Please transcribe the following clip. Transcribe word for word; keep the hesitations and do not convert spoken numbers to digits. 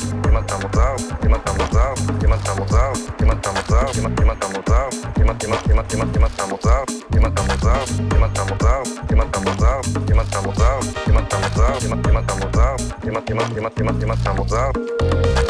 e matamos ao, e matamos ao, e matamos ao, e matamos ao, e matamos ao, e matamos ao, e matamos ao, e matamos ao, e matamos ao, e matamos ao, e matamos ao, e matamos ao, e matamos ao, e matamos ao, e matamos ao.